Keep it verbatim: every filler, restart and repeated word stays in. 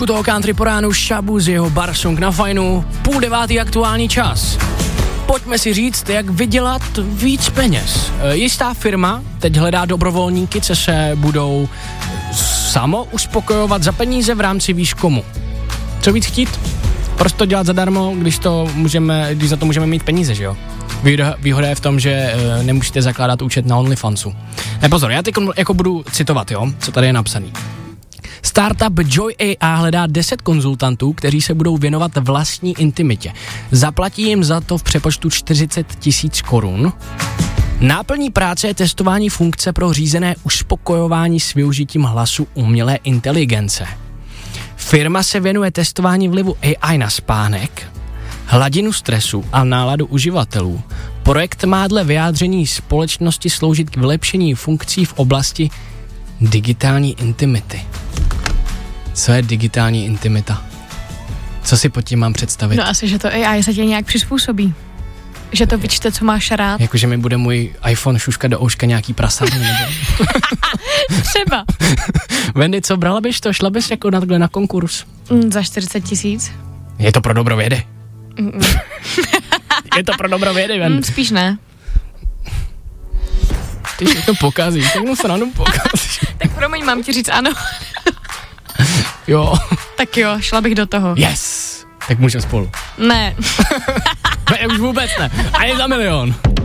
U toho country po ránu Shabu z jeho Bar Song na Fajnu, půl devátý aktuální čas. Pojďme si říct, jak vydělat víc peněz. Jistá firma teď hledá dobrovolníky, co se budou samo uspokojovat za peníze v rámci výzkumu. Co víc chtít? Proč to dělat zadarmo, když, to můžeme, když za to můžeme mít peníze, že jo? Výhoda je v tom, že e, nemusíte zakládat účet na OnlyFansu. Ne, pozor, já teď jako budu citovat, jo, co tady je napsaný. Startup Joy A I hledá deset konzultantů, kteří se budou věnovat vlastní intimitě. Zaplatí jim za to v přepočtu čtyřicet tisíc korun. Náplní práce je testování funkce pro řízené uspokojování s využitím hlasu umělé inteligence. Firma se věnuje testování vlivu A I na spánek, hladinu stresu a náladu uživatelů. Projekt má dle vyjádření společnosti sloužit k vylepšení funkcí v oblasti digitální intimity. Co je digitální intimita? Co si pod tím mám představit? No asi, že to A I se tě nějak přizpůsobí. Že to vyčte, co máš rád. Jakože mi bude můj iPhone šuška do ouška nějaký prasárny, nebo... Třeba. Wendy, co, brala bys to? Šla bys jako na, na konkurs? Mm, za čtyřicet tisíc. Je to pro dobro vědy. Je to pro dobro vědy, Wendy. Mm, spíš ne. Ty všechno pokazíš, tak mu sranu pokazíš. Tak promiň, mám ti říct ano. Jo. Tak jo, šla bych do toho. Yes. Tak můžeme spolu. Ne. Ne, už vůbec ne. Ani za milion.